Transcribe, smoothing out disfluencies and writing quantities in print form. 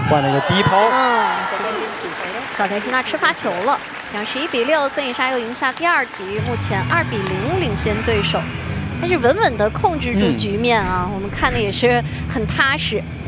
换了一个低抛。 卡特西娜吃发球了，这样11比6，孙颖莎又赢下第2局，目前2比0领先对手，但是稳稳地控制住局面啊，我们看的也是很踏实。